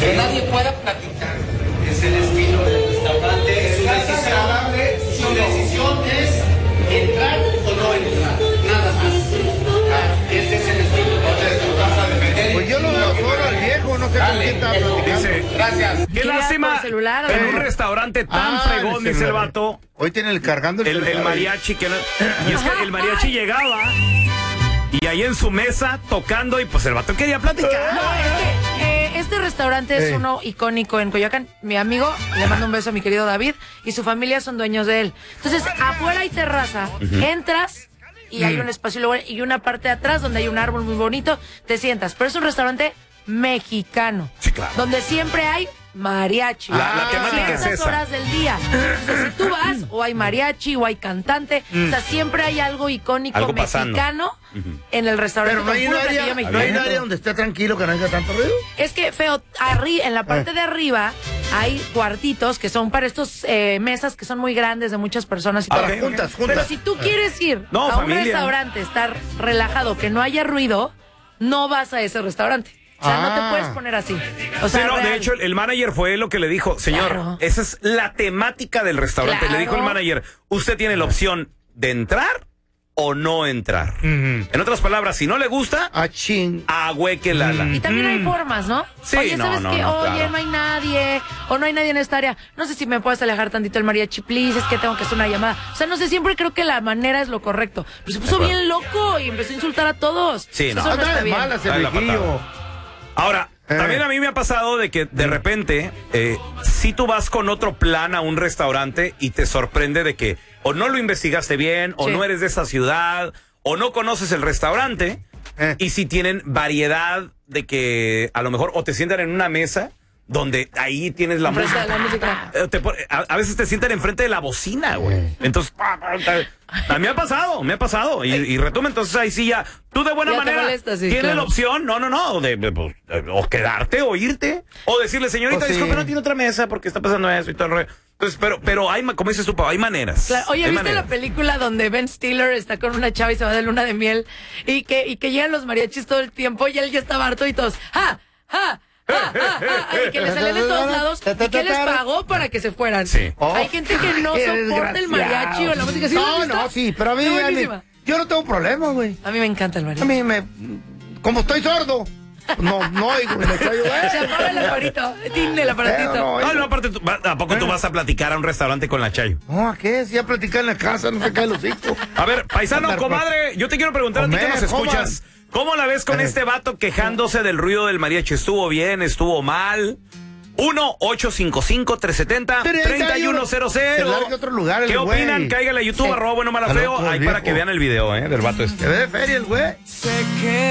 Que nadie pueda platicar. Es el estilo del restaurante. Es agradable. Su decisión es entrar o no entrar. Nada más. Ese es el estilo. Pues yo lo veo solo al viejo, no sé con quién estaba platicando. Dice, gracias. Qué lástima celular, en un restaurante tan fregón, dice el vato. Hoy tiene cargando el mariachi que no, y es que el mariachi llegaba y ahí en su mesa tocando y pues el vato quería platicar. No, es que este restaurante es uno icónico en Coyoacán. Mi amigo, le mando un beso a mi querido David, y su familia son dueños de él. Entonces, afuera hay terraza, entras y hay un espacio y una parte de atrás donde hay un árbol muy bonito, te sientas. Pero es un restaurante mexicano. Sí, claro. Donde siempre hay mariachi. La temática es ciertas esa. horas del día. Entonces, si tú vas, o hay mariachi, o hay cantante, o sea, siempre hay algo icónico Algo mexicano en el restaurante. Pero no hay un área donde esté tranquilo, que no haya tanto ruido. Es que, feo, en la parte de arriba hay cuartitos que son para estos mesas que son muy grandes de muchas personas y todo. Juntas. Pero si tú quieres ir a un restaurante, estar relajado, que no haya ruido, no vas a ese restaurante. O sea, no te puedes poner así. O sea, sí, no, de hecho, el manager fue lo que le dijo, señor, esa es la temática del restaurante. Claro. Le dijo el manager, usted tiene la opción de entrar o no entrar. En otras palabras, si no le gusta, ahuequelala. Y también hay formas, ¿no? Sí, oye, ¿sabes qué? Oye, claro. no hay nadie, o no hay nadie en esta área. No sé si me puedes alejar tantito el mariachi, please, es que tengo que hacer una llamada. O sea, no sé, siempre creo que la manera es lo correcto. Pero se puso bien loco y empezó a insultar a todos. Sí, no. Eso no está bien. Ahora, también a mí me ha pasado de que de repente, si tú vas con otro plan a un restaurante y te sorprende de que o no lo investigaste bien, o no eres de esa ciudad, o no conoces el restaurante, y si tienen variedad de que a lo mejor o te sientan en una mesa donde ahí tienes la música. A veces te sientan enfrente de la bocina, güey. Entonces, a mí me ha pasado. Y retoma, entonces ahí sí ya, tú de buena ya manera tienes la opción, o quedarte o irte, o decirle, señorita, disculpe, no tiene otra mesa porque está pasando eso y todo el rollo. Entonces, pero hay, como dices tú, hay maneras. Claro. Oye, hay ¿viste maneras. la película donde Ben Stiller está con una chava y se va de luna de miel y que llegan los mariachis todo el tiempo y él ya estaba harto y todos, y que le salían de todos lados y que les pagó para que se fueran? Sí. Hay gente que no soporta el mariachi o la música. ¿Sí sí, pero a mí yo no tengo problema, güey. A mí me encanta el mariachi. A mí como estoy sordo, no oigo. Se apaga el aparito, tiene el aparatito. No, aparte, ¿a poco tú vas a platicar a un restaurante con la Chayo? No, ¿a qué? Si ya platicar en la casa, no se cae el hocico. A ver, paisano, comadre, yo te quiero preguntar a ti que nos escuchas. ¿Cómo la ves con este vato quejándose del ruido del mariachi? ¿Estuvo bien? ¿Estuvo mal? 1-855-370-3100. ¿Qué opinan? Cáigale a YouTube, @buenomala feo, ahí para que vean el video, del vato este. Se ve de feria el güey.